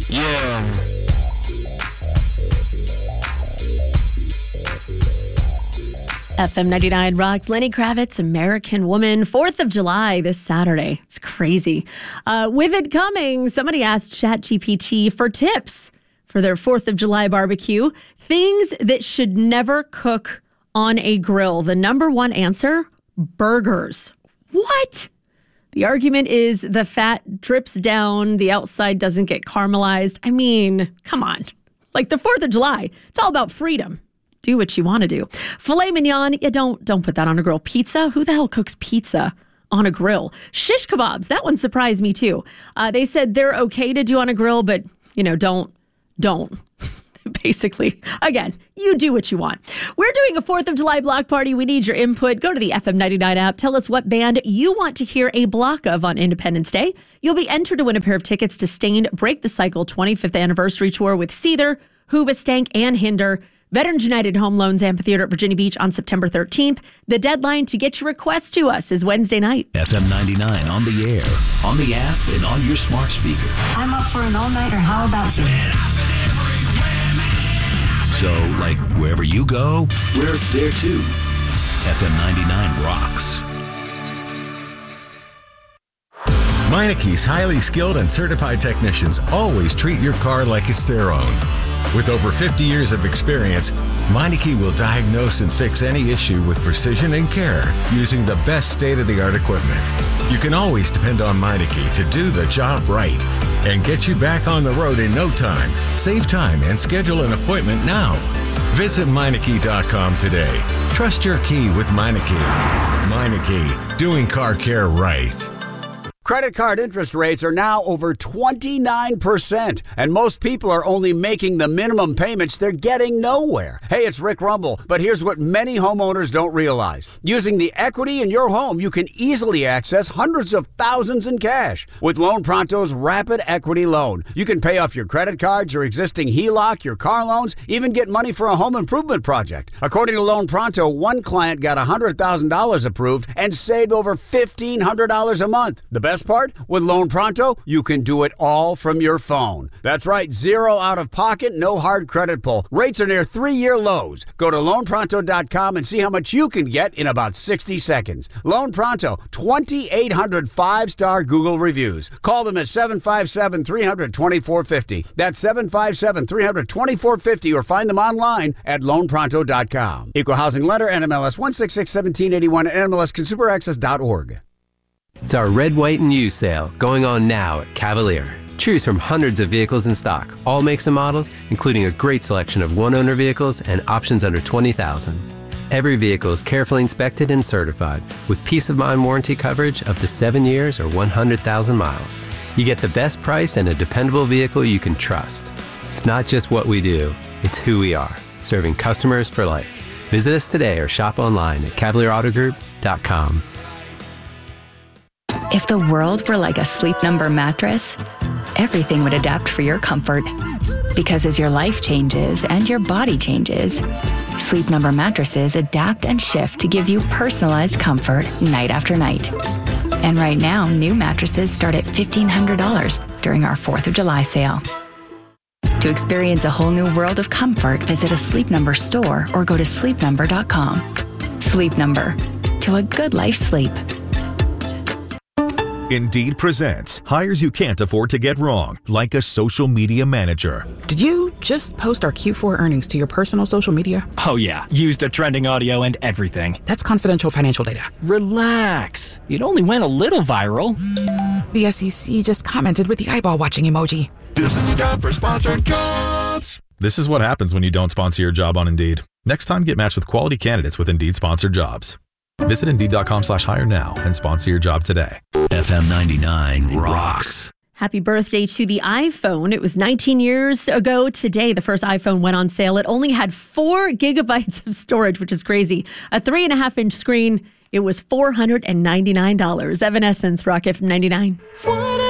Yeah. FM 99 rocks. Lenny Kravitz, American Woman, 4th of July this Saturday. It's crazy. With it coming, somebody asked ChatGPT for tips for their 4th of July barbecue. Things that should never cook on a grill. The number one answer, burgers. What? The argument is the fat drips down, the outside doesn't get caramelized. I mean, come on. Like the 4th of July, it's all about freedom. Do what you want to do. Filet mignon, don't put that on a grill. Pizza, who the hell cooks pizza on a grill? Shish kebabs, that one surprised me too. They said they're okay to do on a grill, but don't. Basically, again, you do what you want. We're doing a 4th of July block party. We need your input. Go to the FM 99 app. Tell us what band you want to hear a block of on Independence Day. You'll be entered to win a pair of tickets to Stained Break the Cycle 25th Anniversary Tour with Seether, Hoobastank, and Hinder. Veterans United Home Loans Amphitheater at Virginia Beach on September 13th. The deadline to get your request to us is Wednesday night. FM 99 on the air, on the app, and on your smart speaker. I'm up for an all-nighter. How about you? So, like, wherever you go, we're there too. FM 99 rocks. Meineke's highly skilled and certified technicians always treat your car like it's their own. With over 50 years of experience, Meineke will diagnose and fix any issue with precision and care using the best state-of-the-art equipment. You can always depend on Meineke to do the job right and get you back on the road in no time. Save time and schedule an appointment now. Visit Meineke.com today. Trust your key with Meineke. Meineke, doing car care right. Credit card interest rates are now over 29%, and most people are only making the minimum payments. They're getting nowhere. Hey, it's Rick Rumble, but here's what many homeowners don't realize. Using the equity in your home, you can easily access hundreds of thousands in cash. With Loan Pronto's Rapid Equity Loan, you can pay off your credit cards, your existing HELOC, your car loans, even get money for a home improvement project. According to Loan Pronto, one client got $100,000 approved and saved over $1,500 a month. The best part? With Loan Pronto, you can do it all from your phone. That's right, zero out of pocket, no hard credit pull. Rates are near 3-year lows. Go to loanpronto.com and see how much you can get in about 60 seconds. Loan Pronto, 2,800 5-star Google reviews. Call them at 757-300-2450. That's 757-300-2450 or find them online at loanpronto.com. Equal Housing Lender, NMLS 1661781, NMLSConsumerAccess.org. It's our Red, White, and You sale going on now at Cavalier. Choose from hundreds of vehicles in stock, all makes and models, including a great selection of one-owner vehicles and options under $20,000. Every vehicle is carefully inspected and certified with peace of mind warranty coverage up to 7 years or 100,000 miles. You get the best price and a dependable vehicle you can trust. It's not just what we do, it's who we are, serving customers for life. Visit us today or shop online at CavalierAutoGroup.com. If the world were like a Sleep Number mattress, everything would adapt for your comfort. Because as your life changes and your body changes, Sleep Number mattresses adapt and shift to give you personalized comfort night after night. And right now, new mattresses start at $1,500 during our 4th of July sale. To experience a whole new world of comfort, visit a Sleep Number store or go to sleepnumber.com. Sleep Number. To a good life sleep. Indeed presents hires you can't afford to get wrong, like a social media manager. Did you just post our Q4 earnings to your personal social media? Oh yeah, used a trending audio and everything. That's confidential financial data. Relax. It only went a little viral. The SEC just commented with the eyeball watching emoji. This is the job for sponsored jobs. This is what happens when you don't sponsor your job on Indeed. Next time, get matched with quality candidates with Indeed sponsored jobs. Visit Indeed.com/hire now and sponsor your job today. FM 99 rocks. Happy birthday to the iPhone. It was 19 years ago today. The first iPhone went on sale. It only had 4 gigabytes of storage, which is crazy. A 3.5-inch screen. It was $499. Evanescence, Rock FM 99.